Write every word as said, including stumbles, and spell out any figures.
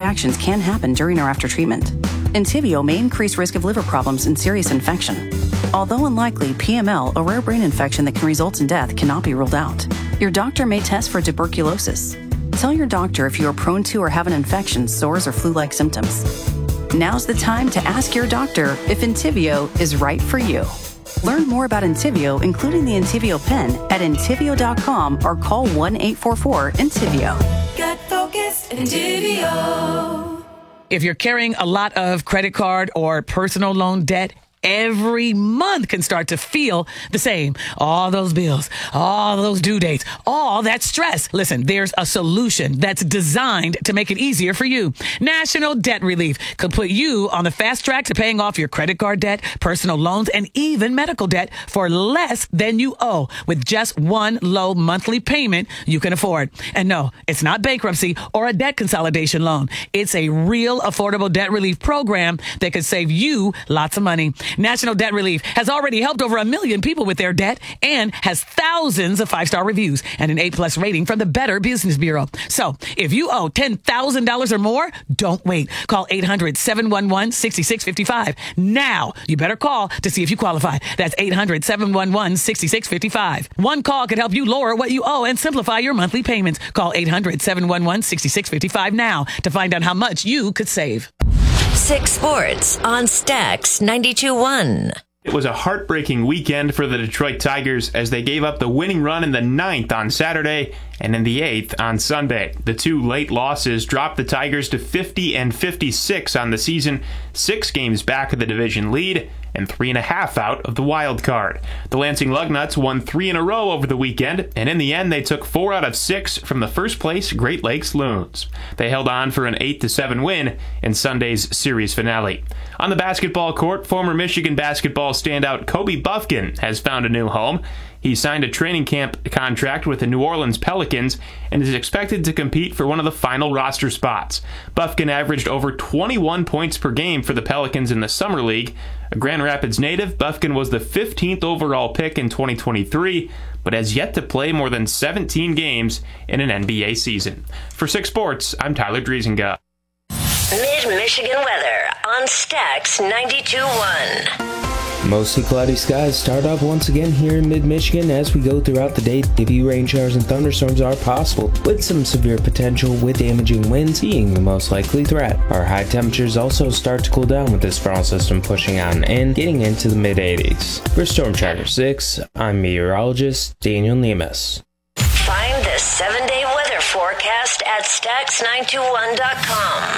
reactions can happen during or after treatment. Entyvio may increase risk of liver problems and serious infection. Although unlikely, P M L, a rare brain infection that can result in death, cannot be ruled out. Your doctor may test for tuberculosis. Tell your doctor if you are prone to or have an infection, sores, or flu-like symptoms. Now's the time to ask your doctor if Entyvio is right for you. Learn more about Entyvio, including the Entyvio pen, at entyvio dot com or call one eight four four Entyvio. Get focused, Entyvio. If you're carrying a lot of credit card or personal loan debt, every month can start to feel the same. All those bills, all those due dates, all that stress. Listen, there's a solution that's designed to make it easier for you. National Debt Relief could put you on the fast track to paying off your credit card debt, personal loans, and even medical debt for less than you owe with just one low monthly payment you can afford. And no, it's not bankruptcy or a debt consolidation loan. It's a real affordable debt relief program that could save you lots of money. National Debt Relief has already helped over a million people with their debt and has thousands of five-star reviews and an A-plus rating from the Better Business Bureau. So if you owe ten thousand dollars or more, don't wait. Call eight hundred, seven one one, six six five five. Now, you better call to see if you qualify. That's eight hundred, seven one one, six six five five. One call could help you lower what you owe and simplify your monthly payments. Call eight hundred, seven one one, six six five five now to find out how much you could save. Six Sports on Stax ninety-two point one. It was a heartbreaking weekend for the Detroit Tigers as they gave up the winning run in the ninth on Saturday and in the eighth on Sunday. The two late losses dropped the Tigers to fifty and fifty-six on the season, six games back of the division lead, and three and a half out of the wild card. The Lansing Lugnuts won three in a row over the weekend, and in the end they took four out of six from the first place Great Lakes Loons. They held on for an eight to seven win in Sunday's series finale. On the basketball court, former Michigan basketball standout Kobe Bufkin has found a new home. He signed a training camp contract with the New Orleans Pelicans and is expected to compete for one of the final roster spots. Bufkin averaged over twenty-one points per game for the Pelicans in the Summer League. A Grand Rapids native, Bufkin was the fifteenth overall pick in twenty twenty-three, but has yet to play more than seventeen games in an N B A season. For Six Sports, I'm Tyler Driesinga. Mid-Michigan weather on Stax ninety-two point one. Mostly cloudy skies start up once again here in mid-Michigan as we go throughout the day. Heavy rain showers and thunderstorms are possible, with some severe potential with damaging winds being the most likely threat. Our high temperatures also start to cool down with this frontal system pushing on and getting into the mid-eighties. For Storm Tracker six, I'm meteorologist Daniel Nemes. Find the seven-day weather forecast at Stax nine two one dot com.